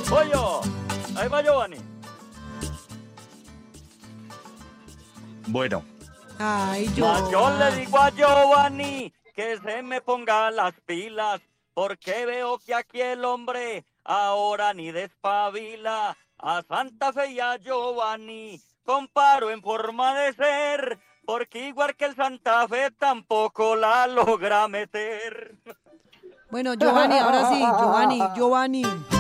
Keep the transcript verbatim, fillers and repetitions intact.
Voy yo. Ahí va Giovanni. Bueno. Ay, Mas yo le digo a Giovanni que se me ponga las pilas, porque veo que aquí el hombre ahora ni despabila. A Santa Fe y a Giovanni comparo en forma de ser, porque igual que el Santa Fe tampoco la logra meter. Bueno, Giovanni, ahora sí, Giovanni, Giovanni.